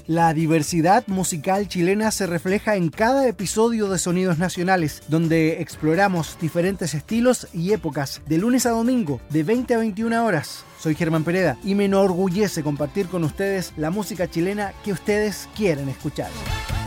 La diversidad musical chilena se refleja en cada episodio de Sonidos Nacionales, donde exploramos diferentes estilos y épocas, de lunes a domingo, de 20 a 21 horas. Soy Germán Pereda y me enorgullece compartir con ustedes la música chilena que ustedes quieren escuchar.